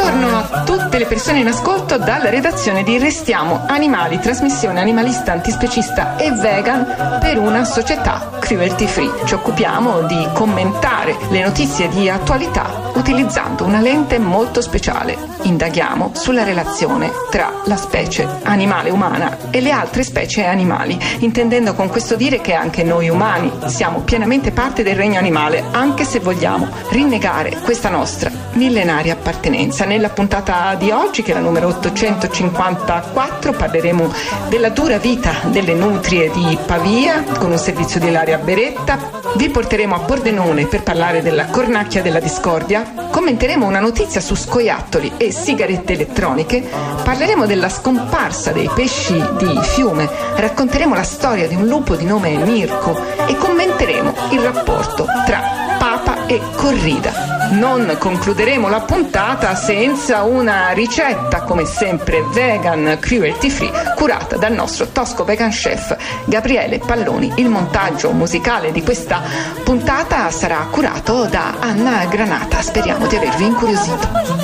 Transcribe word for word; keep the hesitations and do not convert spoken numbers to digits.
Buongiorno a tutte le persone in ascolto dalla redazione di Restiamo Animali, trasmissione animalista, antispecista e vegan per una società cruelty free. Ci occupiamo di commentare le notizie di attualità utilizzando una lente molto speciale. Indaghiamo sulla relazione tra la specie animale umana e le altre specie animali, intendendo con questo dire che anche noi umani siamo pienamente parte del regno animale, anche se vogliamo rinnegare questa nostra millenaria appartenenza. Nella puntata di oggi, che è la numero ottocentocinquantaquattro, parleremo della dura vita delle nutrie di Pavia con un servizio di Ilaria Beretta. Vi porteremo a Pordenone per parlare della cornacchia della discordia. Commenteremo una notizia su scoiattoli e sigarette elettroniche. Parleremo della scomparsa dei pesci di fiume. Racconteremo la storia di un lupo di nome Mirko e commenteremo il rapporto tra papa e corrida. Non concluderemo la puntata senza una ricetta, come sempre vegan, cruelty free, curata dal nostro tosco vegan chef Gabriele Palloni. Il montaggio musicale di questa puntata sarà curato da Anna Granata. Speriamo di avervi incuriosito.